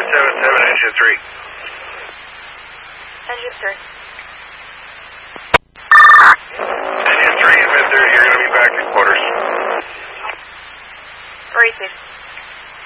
777, engine 3. Engine 3. Engine 3, mid-30, you're going to be back at quarters. Receive.